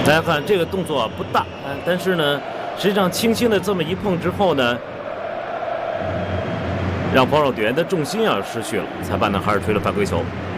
大家看这个动作不大，但是呢，实际上轻轻的这么一碰之后呢，让防守队员的重心失去了，裁判呢还是吹了犯规球。